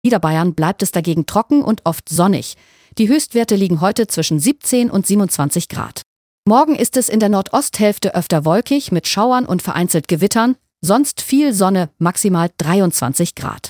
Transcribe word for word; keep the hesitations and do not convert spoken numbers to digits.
Niederbayern bleibt es dagegen trocken und oft sonnig. Die Höchstwerte liegen heute zwischen siebzehn und siebenundzwanzig Grad. Morgen ist es in der Nordosthälfte öfter wolkig mit Schauern und vereinzelt Gewittern, sonst viel Sonne, maximal dreiundzwanzig Grad.